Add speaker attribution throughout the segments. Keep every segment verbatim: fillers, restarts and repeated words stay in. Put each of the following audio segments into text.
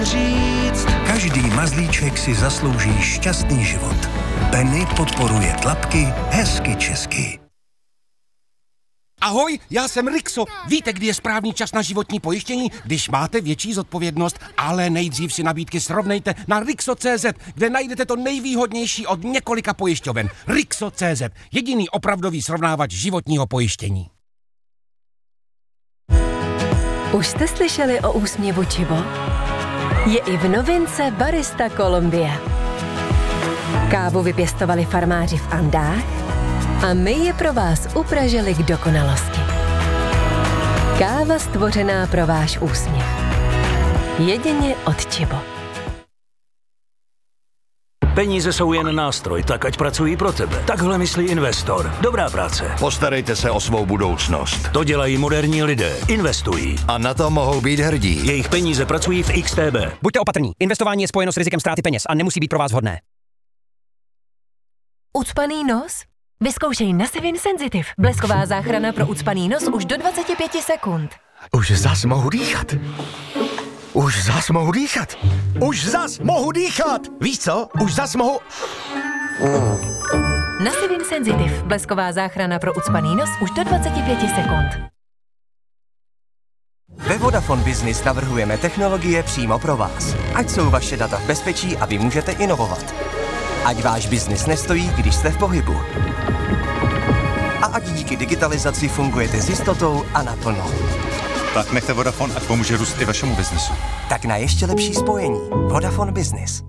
Speaker 1: říct.
Speaker 2: Každý mazlíček si zaslouží šťastný život. Penny podporuje tlapky hezky česky.
Speaker 3: Ahoj, já jsem Rixo. Víte, kdy je správný čas na životní pojištění? Když máte větší zodpovědnost, ale nejdřív si nabídky srovnejte na Rixo tečka cé zet, kde najdete to nejvýhodnější od několika pojišťoven. Rixo tečka cé zet, jediný opravdový srovnávač životního pojištění.
Speaker 4: Už jste slyšeli o úsměvu Chibo? Je i v novince Barista Colombia. Kávu vypěstovali farmáři v Andách a my je pro vás upražili k dokonalosti. Káva stvořená pro váš úsměv. Jedině od Chibo.
Speaker 5: Peníze jsou jen nástroj, tak ať pracují pro tebe. Takhle myslí investor. Dobrá práce.
Speaker 6: Postarejte se o svou budoucnost.
Speaker 5: To dělají moderní lidé. Investují.
Speaker 6: A na to mohou být hrdí.
Speaker 5: Jejich peníze pracují v X T B.
Speaker 7: Buďte opatrní. Investování je spojeno s rizikem ztráty peněz a nemusí být pro vás vhodné.
Speaker 4: Ucpaný nos? Vyzkoušej Nasivin Sensitive. Blesková záchrana pro ucpaný nos už do dvacet pět sekund.
Speaker 8: Už zas mohu dýchat. Už zas mohu dýchat. Už zas mohu dýchat. Víš co? Už zas mohu...
Speaker 4: Nasivin Sensitive. Blesková záchrana pro ucpaný nos už do dvacet pět sekund.
Speaker 9: Ve Vodafone Business navrhujeme technologie přímo pro vás. Ať jsou vaše data v bezpečí a vy můžete inovovat. Ať váš biznis nestojí, když jste v pohybu. A ať díky digitalizaci fungujete s jistotou a naplno.
Speaker 10: Tak nechte Vodafone, ať pomůže růst i vašemu biznesu.
Speaker 9: Tak na ještě lepší spojení. Vodafone Business.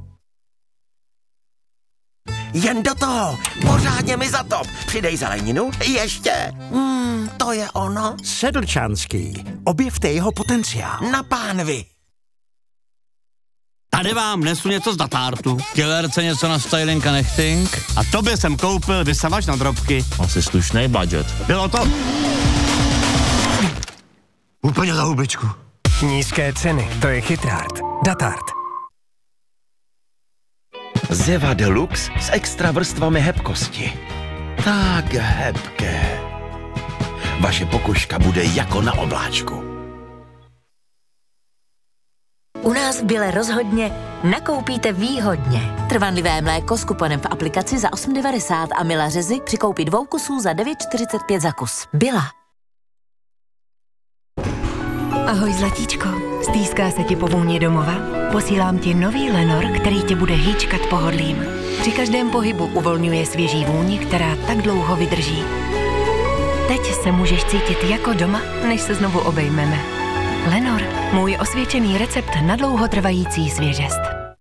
Speaker 1: Jen do toho, pořádně mi zatop. Přidej zeleninu, ještě. Hmm, to je ono.
Speaker 8: Sedlčanský. Objevte jeho potenciál.
Speaker 1: Na pánvi.
Speaker 11: Tady vám nesu něco z datártu, killerce něco na styling a nechting a tobě jsem koupil vysavač na drobky. Asi slušný budget. Bylo to...
Speaker 8: Úplně za hubičku.
Speaker 2: Nízké ceny, to je chytrát. Datart.
Speaker 1: Zeva Deluxe s extra vrstvami hebkosti. Tak hebké. Vaše pokožka bude jako na obláčku.
Speaker 4: U nás v Bile rozhodně nakoupíte výhodně. Trvanlivé mléko s kuponem v aplikaci za osm devadesát a Mila řezy při koupi dvou kusů za devět čtyřicet pět za kus. Bila. Ahoj zlatíčko, stýská se ti po vůni domova? Posílám ti nový Lenor, který tě bude hýčkat pohodlím. Při každém pohybu uvolňuje svěží vůni, která tak dlouho vydrží. Teď se můžeš cítit jako doma, než se znovu obejmeme. Lenor, můj osvědčený recept na dlouhotrvající svěžest.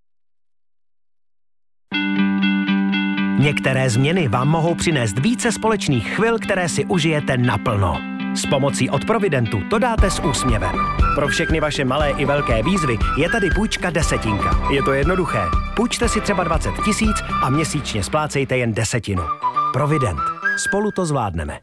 Speaker 12: Některé změny vám mohou přinést více společných chvil, které si užijete naplno. S pomocí od Providentu to dáte s úsměvem. Pro všechny vaše malé i velké výzvy je tady půjčka desetinka. Je to jednoduché. Půjčte si třeba dvacet tisíc a měsíčně splácejte jen desetinu. Provident. Spolu to zvládneme.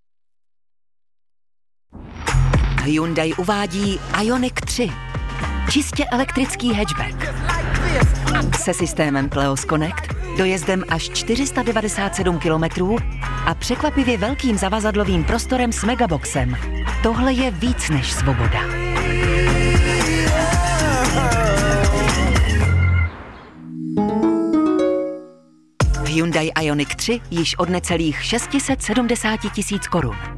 Speaker 13: Hyundai uvádí Ioniq tři. Čistě elektrický hatchback. Se systémem Cleos Connect, dojezdem až čtyři sta devadesát sedm kilometrů a překvapivě velkým zavazadlovým prostorem s megaboxem. Tohle je víc než svoboda. Hyundai Ioniq tři již od necelých šest set sedmdesát tisíc korun.